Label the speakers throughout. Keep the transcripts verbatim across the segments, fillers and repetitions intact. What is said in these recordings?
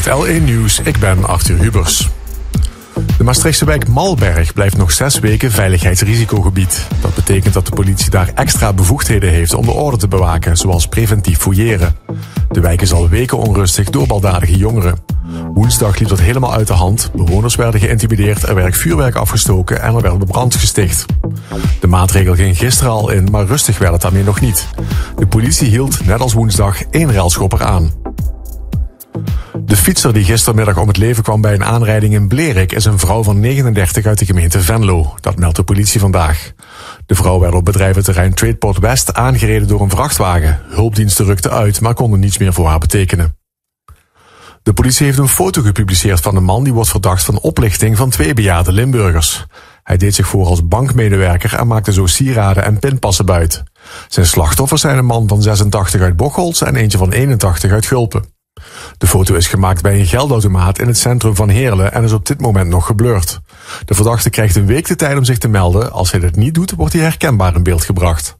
Speaker 1: L één Nieuws, ik ben Arthur Hubers. De Maastrichtse wijk Malberg blijft nog zes weken veiligheidsrisicogebied. Dat betekent dat de politie daar extra bevoegdheden heeft om de orde te bewaken, zoals preventief fouilleren. De wijk is al weken onrustig door baldadige jongeren. Woensdag liep dat helemaal uit de hand. Bewoners werden geïntimideerd, er werd vuurwerk afgestoken en er werd brand gesticht. De maatregel ging gisteren al in, maar rustig werd het daarmee nog niet. De politie hield, net als woensdag, één railschopper aan. De fietser die gistermiddag om het leven kwam bij een aanrijding in Blerik is een vrouw van negenendertig uit de gemeente Venlo. Dat meldt de politie vandaag. De vrouw werd op bedrijventerrein Tradeport West aangereden door een vrachtwagen. Hulpdiensten rukten uit, maar konden niets meer voor haar betekenen. De politie heeft een foto gepubliceerd van een man die wordt verdacht van oplichting van twee bejaarde Limburgers. Hij deed zich voor als bankmedewerker en maakte zo sieraden en pinpassen buit. Zijn slachtoffers zijn een man van zesentachtig uit Bocholt en eentje van eenentachtig uit Gulpen. De foto is gemaakt bij een geldautomaat in het centrum van Heerlen en is op dit moment nog geblurred. De verdachte krijgt een week de tijd om zich te melden. Als hij dit niet doet, wordt hij herkenbaar in beeld gebracht.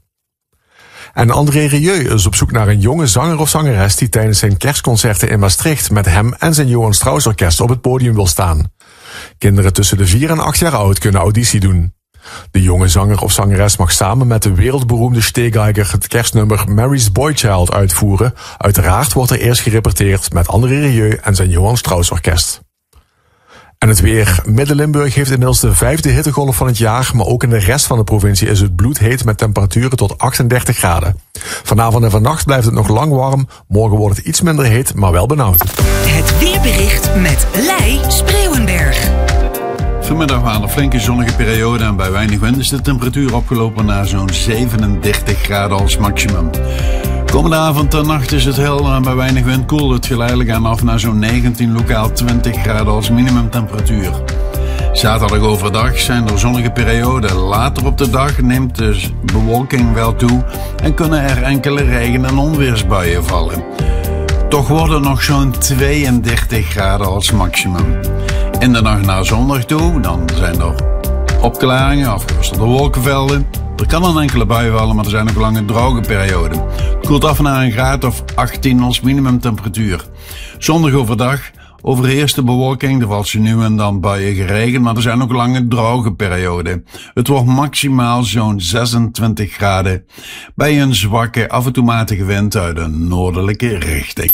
Speaker 1: En André Rieu is op zoek naar een jonge zanger of zangeres die tijdens zijn kerstconcerten in Maastricht met hem en zijn Johan Strauss Orkest op het podium wil staan. Kinderen tussen de vier en acht jaar oud kunnen auditie doen. De jonge zanger of zangeres mag samen met de wereldberoemde Stehgeiger het kerstnummer Mary's Boy Child uitvoeren. Uiteraard wordt er eerst gerepeteerd met André Rieu en zijn Johan Strauss Orkest. En het weer. Midden-Limburg heeft inmiddels de vijfde hittegolf van het jaar, maar ook in de rest van de provincie is het bloedheet met temperaturen tot achtendertig graden. Vanavond en vannacht blijft het nog lang warm, morgen wordt het iets minder heet, maar wel benauwd.
Speaker 2: Het weerbericht met Lei Spreeuwenberg.
Speaker 3: Vanmiddag waren er flinke zonnige perioden en bij weinig wind is de temperatuur opgelopen naar zo'n zevenendertig graden als maximum. Komende avond en nacht is het helder en bij weinig wind koelt het geleidelijk aan af naar zo'n negentien, lokaal twintig graden als minimumtemperatuur. Zaterdag overdag zijn er zonnige perioden. Later op de dag neemt de bewolking wel toe en kunnen er enkele regen- en onweersbuien vallen. Toch worden het nog zo'n tweeëndertig graden als maximum. In de nacht naar zondag toe, dan zijn er opklaringen, afgewisselde wolkenvelden. Er kan een enkele bui vallen, maar er zijn ook lange droge perioden. Het koelt af naar een graad of achttien als minimumtemperatuur. Zondag overdag overheerst de bewolking, er valt zo nu en dan buien geregen, maar er zijn ook lange droge perioden. Het wordt maximaal zo'n zesentwintig graden bij een zwakke, af en toe matige wind uit een noordelijke richting.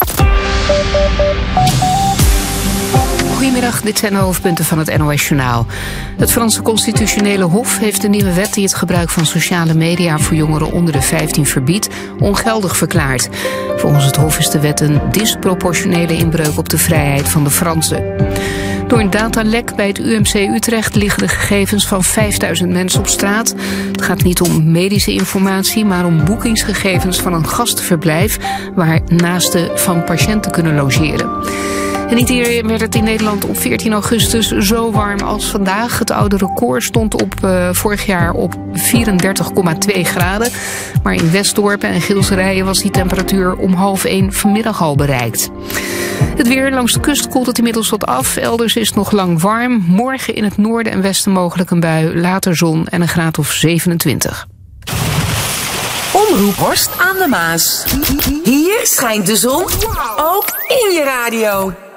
Speaker 4: Goedemiddag, dit zijn de hoofdpunten van het N O S-journaal. Het Franse Constitutionele Hof heeft een nieuwe wet die het gebruik van sociale media voor jongeren onder de vijftien verbiedt, ongeldig verklaard. Volgens het Hof is de wet een disproportionele inbreuk op de vrijheid van de Fransen. Door een datalek bij het U M C Utrecht liggen de gegevens van vijfduizend mensen op straat. Het gaat niet om medische informatie, maar om boekingsgegevens van een gastverblijf waar naasten van patiënten kunnen logeren. En niet eerder werd het in Nederland op veertien augustus zo warm als vandaag. Het oude record stond op uh, vorig jaar op vierendertig komma twee graden. Maar in Westdorpen en Gilserijen was die temperatuur om half één vanmiddag al bereikt. Het weer langs de kust koelt het inmiddels wat af. Elders is het nog lang warm. Morgen in het noorden en westen mogelijk een bui. Later zon en een graad of zevenentwintig.
Speaker 2: Omroep Horst aan de Maas. Hier schijnt de zon ook in je radio.